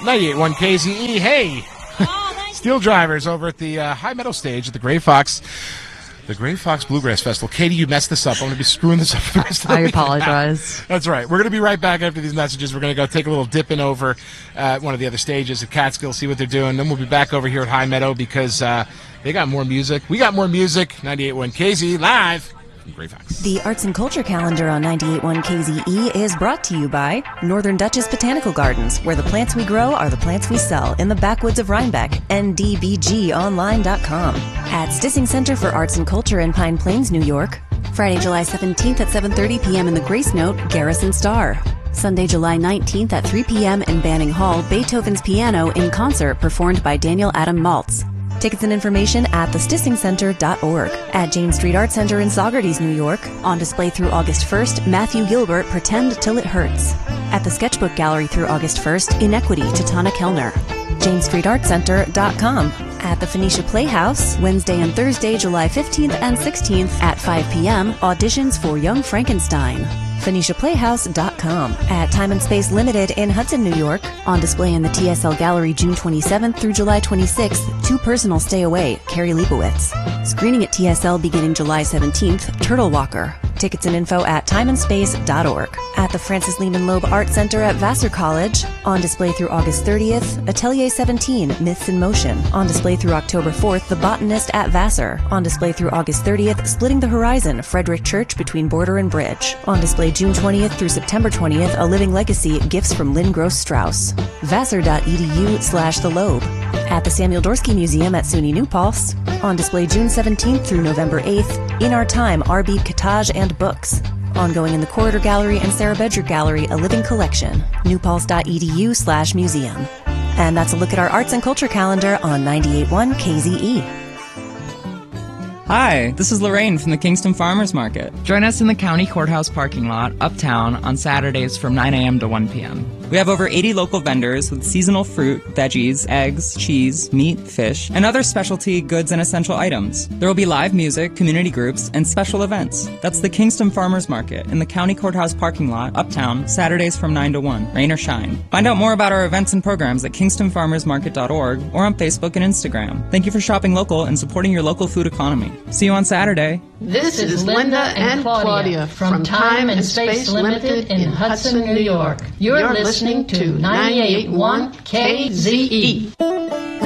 98.1 KZE. Hey, Steel Drivers over at the High Meadow stage at the Gray Fox Bluegrass Festival. Katie, you messed this up. I'm going to be screwing this up for the rest of the week. I apologize. That's right. We're going to be right back after these messages. We're going to go take a little dip in over one of the other stages at Catskill, see what they're doing. Then we'll be back over here at High Meadow because they got more music. We got more music. 98.1 KZE live. Gray Fox. The Arts and Culture Calendar on 98.1 KZE is brought to you by Northern Dutchess Botanical Gardens, where the plants we grow are the plants we sell in the backwoods of Rhinebeck, ndbgonline.com. At Stissing Center for Arts and Culture in Pine Plains, New York, Friday, July 17th at 7:30 p.m. in the Grace Note, Garrison Star. Sunday, July 19th at 3 p.m. in Banning Hall, Beethoven's Piano in Concert, performed by Daniel Adam Maltz. Tickets and information at thestissingcenter.org. At Jane Street Art Center in Saugerties, New York, on display through August 1st, Matthew Gilbert, Pretend Till It Hurts. At the Sketchbook Gallery through August 1st, Inequity, Tatana Kellner. JaneStreetArtCenter.com. At the Phoenicia Playhouse, Wednesday and Thursday, July 15th and 16th at 5 p.m., auditions for Young Frankenstein. PhoeniciaPlayhouse.com. At Time and Space Limited in Hudson, New York, on display in the TSL Gallery June 27th through July 26th, Too Personal Stay Away, Carrie Leibowitz. Screening at TSL beginning July 17th, Turtle Walker. Tickets and info at timeandspace.org. At the Francis Lehman Loeb Art Center at Vassar College, on display through August 30th, Atelier 17, Myths in Motion. On display through October 4th, The Botanist at Vassar. On display through August 30th, Splitting the Horizon, Frederick Church between Border and Bridge. On display June 20th through September 20th, A Living Legacy, Gifts from Lynn Gross Strauss. Vassar.edu/The Loeb. At the Samuel Dorsky Museum at SUNY New Paltz, on display June 17th through November 8th, In Our Time, Arbib Cottage and Books. Ongoing in the Corridor Gallery and Sarah Bedrick Gallery, A Living Collection, newpaltz.edu/museum. And that's a look at our arts and culture calendar on 98.1 KZE. Hi, this is Lorraine from the Kingston Farmers Market. Join us in the County Courthouse parking lot, uptown, on Saturdays from 9 a.m. to 1 p.m. We have over 80 local vendors with seasonal fruit, veggies, eggs, cheese, meat, fish, and other specialty goods and essential items. There will be live music, community groups, and special events. That's the Kingston Farmers Market in the County Courthouse parking lot, uptown, Saturdays from 9 to 1, rain or shine. Find out more about our events and programs at kingstonfarmersmarket.org or on Facebook and Instagram. Thank you for shopping local and supporting your local food economy. See you on Saturday. This is Linda and Claudia from Time and Space Limited in Hudson, New York. You're listening to 98.1 KZE.